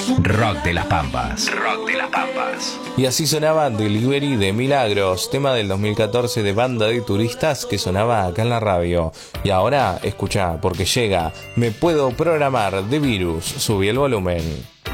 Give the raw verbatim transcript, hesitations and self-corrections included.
Rock de las Pampas. Rock de las Pampas. Y así sonaba Delivery de Milagros, tema del dos mil catorce de Banda de Turistas que sonaba acá en la radio. Y ahora, escucha, porque llega Me Puedo Programar de Virus. Subí el volumen.